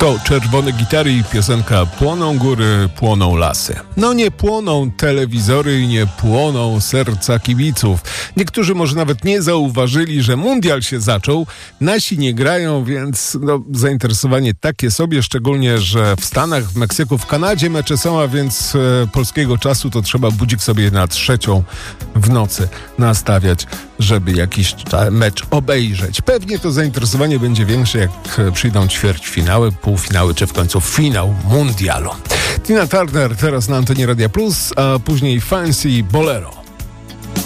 To czerwone gitary i piosenka Płoną góry, płoną lasy. No nie płoną telewizory i nie płoną serca kibiców. Niektórzy może nawet nie zauważyli, że mundial się zaczął. Nasi nie grają, więc zainteresowanie takie sobie, szczególnie, że w Stanach, w Meksyku, w Kanadzie mecze są, a więc polskiego czasu to trzeba budzik sobie na 3:00 w nocy nastawiać, żeby jakiś mecz obejrzeć. Pewnie to zainteresowanie będzie większe, jak przyjdą ćwierćfinały, półfinały, czy w końcu finał mundialu. Tina Turner teraz na antenie Radia Plus, a później Fancy Bolero.